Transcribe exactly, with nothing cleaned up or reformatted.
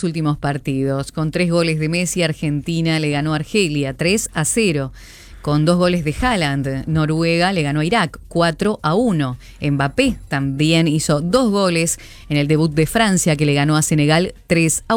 dos últimos partidos. Con tres goles de Messi, Argentina le ganó a Argelia tres a cero. Con dos goles de Haaland, Noruega le ganó a Irak cuatro a uno. Mbappé también hizo dos goles en el debut de Francia, que le ganó a Senegal tres a uno.